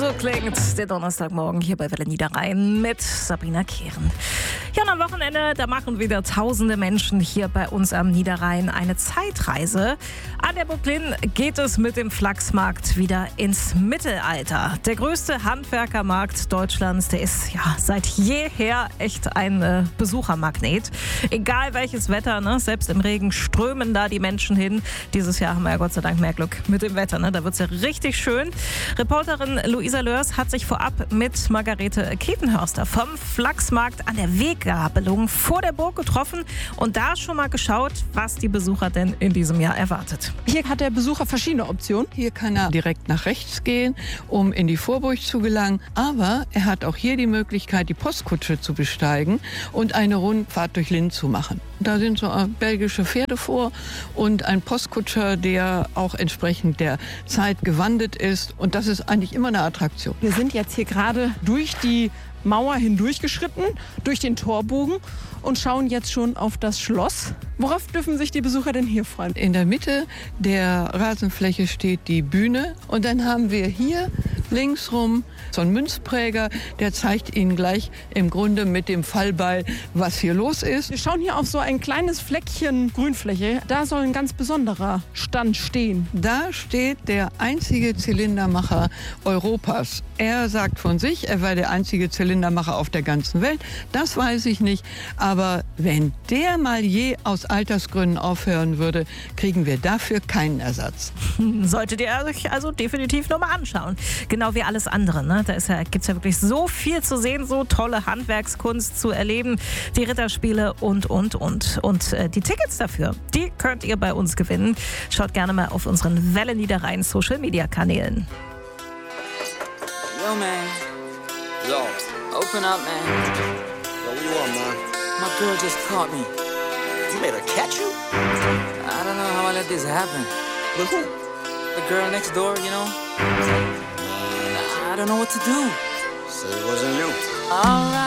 So klingt der Donnerstagmorgen hier bei Welle Niederrhein mit Sabrina Kehren. Ja, und am Wochenende, da machen wieder tausende Menschen hier bei uns am Niederrhein eine Zeitreise. An der Burg Linn geht es mit dem Flachsmarkt wieder ins Mittelalter. Der größte Handwerkermarkt Deutschlands, der ist ja seit jeher echt ein Besuchermagnet. Egal welches Wetter, ne? Selbst im Regen strömen da die Menschen hin. Dieses Jahr haben wir ja Gott sei Dank mehr Glück mit dem Wetter, ne? Da wird es ja richtig schön. Reporterin Luisa Lörs hat sich vorab mit Margarete Ketenhörster vom Flachsmarkt an der Weggabelung vor der Burg getroffen und da schon mal geschaut, was die Besucher denn in diesem Jahr erwartet. Hier hat der Besucher verschiedene Optionen. Hier kann er direkt nach rechts gehen, um in die Vorburg zu gelangen. Aber er hat auch hier die Möglichkeit, die Postkutsche zu besteigen und eine Rundfahrt durch Linn zu machen. Da sind so belgische Pferde vor und ein Postkutscher, der auch entsprechend der Zeit gewandt ist. Und das ist eigentlich immer eine Attraktion. Wir sind jetzt hier gerade durch die Mauer hindurchgeschritten, durch den Torbogen und schauen jetzt schon auf das Schloss. Worauf dürfen sich die Besucher denn hier freuen? In der Mitte der Rasenfläche steht die Bühne und dann haben wir hier linksrum so einen Münzpräger, der zeigt Ihnen gleich im Grunde mit dem Fallbeil, was hier los ist. Wir schauen hier auf so ein kleines Fleckchen Grünfläche. Da soll ein ganz besonderer Stand stehen. Da steht der einzige Zylindermacher Europas. Er sagt von sich, er war der einzige Zylindermacher auf der ganzen Welt. Das weiß ich nicht. Aber wenn der mal je aus Altersgründen aufhören würde, kriegen wir dafür keinen Ersatz. Solltet ihr euch also definitiv nochmal anschauen. Genau wie alles andere, ne? Da gibt es ja wirklich so viel zu sehen, so tolle Handwerkskunst zu erleben, die Ritterspiele und. Und die Tickets dafür, die könnt ihr bei uns gewinnen. Schaut gerne mal auf unseren Welle Niederrhein Social Media Kanälen. Yo, man. Yo. Open up, man. Yo, what you want, man? My girl just caught me. You made her catch you? I don't know how I let this happen. With who? The girl next door, you know? I don't know what to do. So it wasn't you. Alright.